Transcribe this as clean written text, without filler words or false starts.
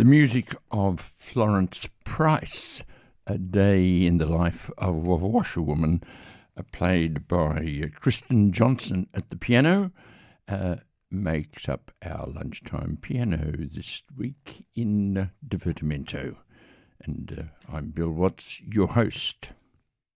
The music of Florence Price, A Day in the Life of a Washerwoman, played by Kristen Johnson at the piano, makes up our lunchtime piano this week in Divertimento. And I'm Bill Watts, your host.